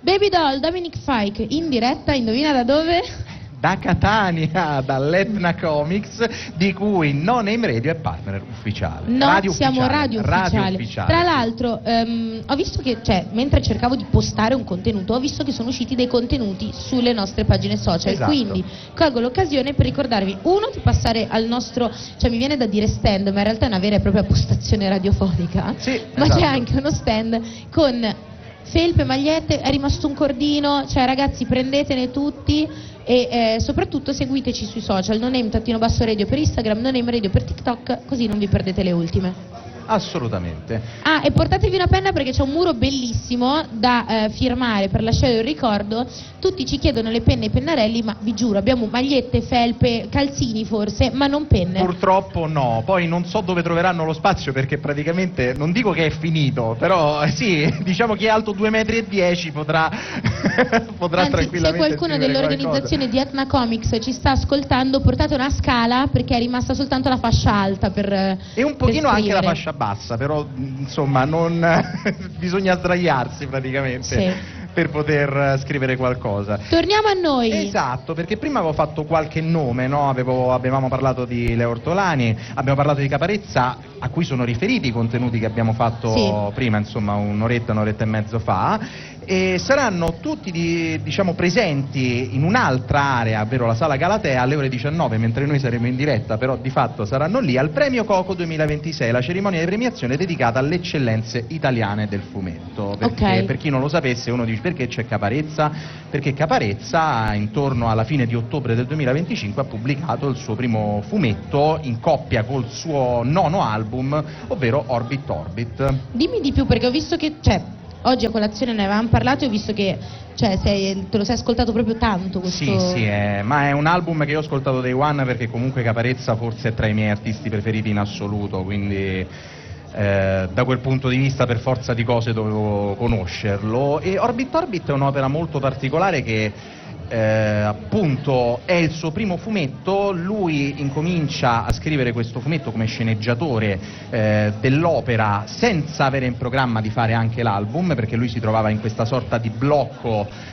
Baby Doll, Dominic Fike, in diretta, indovina da dove? Da Catania, dall'Etna Comics, di cui No Name Radio è partner ufficiale. No, radio siamo ufficiale, radio ufficiale. ufficiale. Tra l'altro, ho visto che, mentre cercavo di postare un contenuto, ho visto che sono usciti dei contenuti sulle nostre pagine social. Esatto. Quindi colgo l'occasione per ricordarvi, uno, di passare al nostro, mi viene da dire stand, ma in realtà è una vera e propria postazione radiofonica. Sì, ma esatto. c'è anche uno stand con felpe, magliette, è rimasto un cordino, ragazzi, prendetene tutti. E soprattutto seguiteci sui social, noname_radio per Instagram, noname radio per TikTok, così non vi perdete le ultime. Assolutamente. Ah, e portatevi una penna perché c'è un muro bellissimo da firmare per lasciare un ricordo. Tutti ci chiedono le penne e i pennarelli, ma vi giuro, abbiamo magliette, felpe, calzini forse, ma non penne. Purtroppo no, poi non so dove troveranno lo spazio perché praticamente, non dico che è finito, però sì, diciamo chi è alto 2,10 metri potrà Anzi, tranquillamente se qualcuno dell'organizzazione di Etna Comics ci sta ascoltando, portate una scala perché è rimasta soltanto la fascia alta per e un pochino anche la scrivere. fascia bassa, però insomma non bisogna sdraiarsi praticamente Sì. per poter scrivere qualcosa. Torniamo a noi. Esatto, perché prima avevo fatto qualche nome, no? Avevamo parlato di Leo Ortolani, abbiamo parlato di Caparezza, a cui sono riferiti i contenuti che abbiamo fatto Sì. prima, insomma un'oretta e mezzo fa, e saranno tutti presenti in un'altra area, ovvero la Sala Galatea, alle ore 19, mentre noi saremo in diretta, però di fatto saranno lì al Premio Coco 2026, la cerimonia di premiazione dedicata alle eccellenze italiane del fumetto. Perché, Ok. per chi non lo sapesse, uno dice perché c'è Caparezza? Perché Caparezza intorno alla fine di ottobre del 2025 ha pubblicato il suo primo fumetto in coppia col suo nono album, ovvero Orbit Orbit. Dimmi di più perché ho visto che, oggi a colazione ne avevamo parlato e ho visto che, te lo sei ascoltato proprio tanto questo... Sì, ma è un album che io ho ascoltato day one perché comunque Caparezza forse è tra i miei artisti preferiti in assoluto, quindi da quel punto di vista per forza di cose dovevo conoscerlo. E Orbit Orbit è un'opera molto particolare che appunto è il suo primo fumetto. Lui incomincia a scrivere questo fumetto come sceneggiatore dell'opera senza avere in programma di fare anche l'album, perché lui si trovava in questa sorta di blocco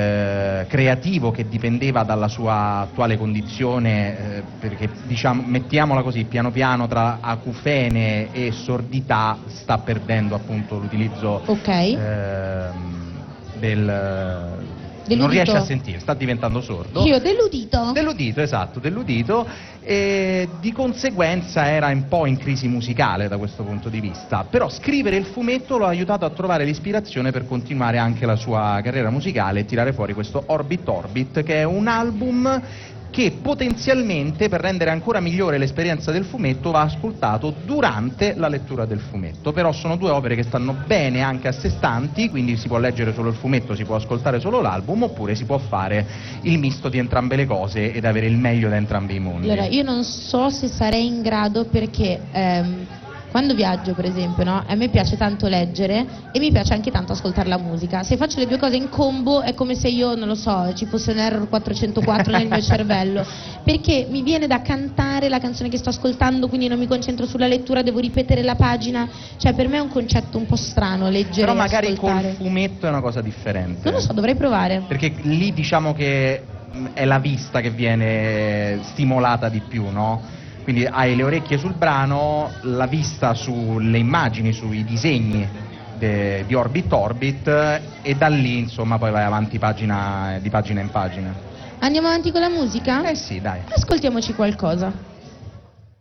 creativo che dipendeva dalla sua attuale condizione, perché mettiamola così, piano piano tra acufene e sordità sta perdendo appunto l'utilizzo non riesce a sentire, sta diventando sordo. Io dell'udito. Dell'udito, esatto, dell'udito, e di conseguenza era un po' in crisi musicale da questo punto di vista, però scrivere il fumetto lo ha aiutato a trovare l'ispirazione per continuare anche la sua carriera musicale e tirare fuori questo Orbit Orbit, che è un album che potenzialmente, per rendere ancora migliore l'esperienza del fumetto, va ascoltato durante la lettura del fumetto. Però sono due opere che stanno bene anche a sé stanti, quindi si può leggere solo il fumetto, si può ascoltare solo l'album, oppure si può fare il misto di entrambe le cose ed avere il meglio da entrambi i mondi. Allora, io non so se sarei in grado perché quando viaggio, per esempio, no? A me piace tanto leggere e mi piace anche tanto ascoltare la musica. Se faccio le due cose in combo è come se io, non lo so, ci fosse un error 404 nel mio cervello, perché mi viene da cantare la canzone che sto ascoltando, quindi non mi concentro sulla lettura, devo ripetere la pagina. Per me è un concetto un po' strano leggere. Però magari e ascoltare. col fumetto è una cosa differente. Non lo so, dovrei provare. Perché lì diciamo che è la vista che viene stimolata di più, no? Quindi hai le orecchie sul brano, la vista sulle immagini, sui disegni di Orbit Orbit, e da lì insomma poi vai avanti di pagina in pagina. Andiamo avanti con la musica? Eh sì, dai. Ascoltiamoci qualcosa.